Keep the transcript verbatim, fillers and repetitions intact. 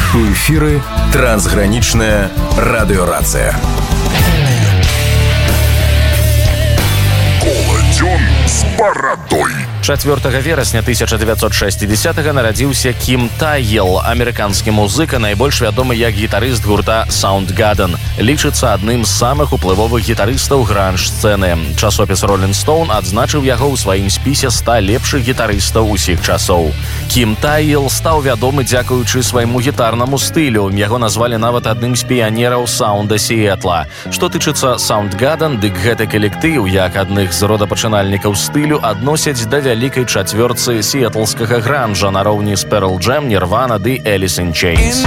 У эфіры трансгранічная радыёрацыя. Коладзён з барадой. чацвёртага верасня тысяча дзевяцьсот шэсцідзесятага нарадзіўся Кім Тайел, амерыканскі музыка, найбольш вядомы як гітарыст гурта Soundgarden. Лічыцца адным з самых уплывовых гітарыстаў гранж-сцэны. Часопіс Rolling Stone адзначыў яго ў сваім спісе ста лепшых гітарыстаў усіх часоў. Кім Тайел стаў вядомы дзякуючы свайму гітарнаму стылю. Яго назвалі нават адным з піянераў саунда Сіэтла. Што тычыцца Soundgarden, дык гэты калектыў, як адных з родапачынальнікаў стылю, адносяць да вялікай чацвёрцы сіэтлскага гранжа нароўні з Pearl Jam, Nirvana ды Alice in Chains.